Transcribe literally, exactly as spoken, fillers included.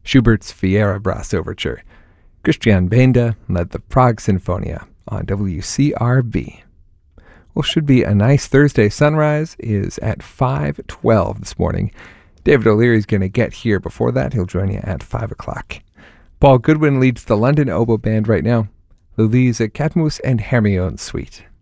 Schubert's Fiera Brass Overture. Christian Benda led the Prague Sinfonia on W C R V. Well, should be a nice Thursday. Sunrise is at five twelve this morning. David O'Leary's going to get here before that. He'll join you at five o'clock. Paul Goodwin leads the London Oboe Band right now. The Lise Cadmus and Hermione Suite.